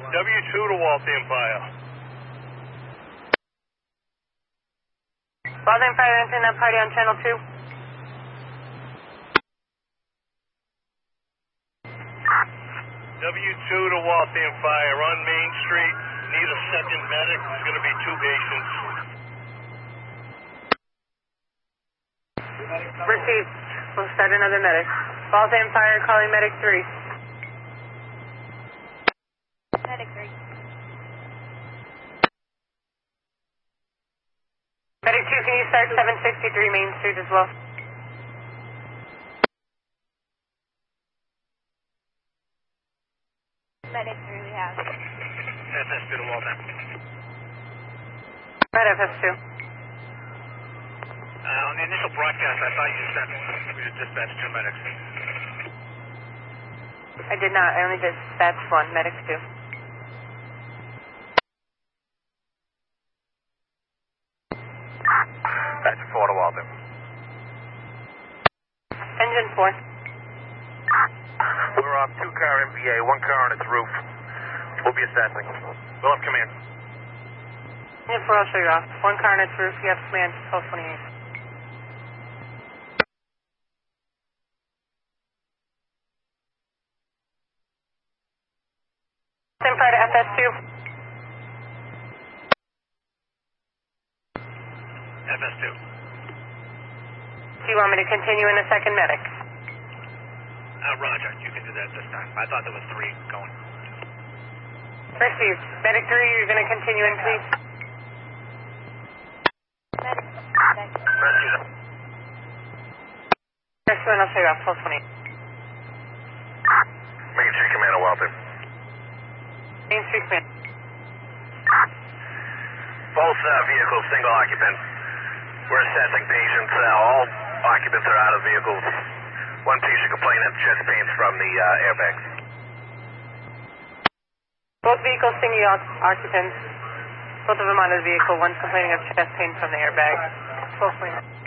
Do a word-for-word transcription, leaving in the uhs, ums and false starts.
W two to Waltham Fire. Waltham Fire entering that party on channel two. W two to Waltham Fire on Main Street. Need a second medic. There's going to be two patients. Received. We'll start another medic. Waltham Fire calling medic three. Medic three. Medic two, can you start seven sixty-three Main Street as well? Medic three we have. F S two to Waltham. Right, F S two. Uh, on the initial broadcast, I thought you sent we had dispatched two medics. I did not. I only dispatched one. Medic two. That's four to Waltham. Engine four. We're off two car M V A, one car on its roof. We'll be assessing. We'll have command. Engine four, I'll show you off. One car on its roof. You have command twelve twenty-eight. Same part of F S two. F S two. Do you want me to continue in a second medic? Uh, Roger, you can do that this time. I thought there was three going. Received. Medic three, you're going to continue in, please. Medic. Medic. Rescue them. Rescue and I'll show you off twelve twenty-eight. Main Street Command of Waltham. Main Street command. Both uh, vehicles, single occupant. We're assessing patients. Uh, all occupants are out of vehicles. One patient complaining of chest pains from the uh, airbags. Both vehicles, single occupants. Both of them out of the vehicle. One's complaining of chest pain from the airbag. twelve twenty-nine.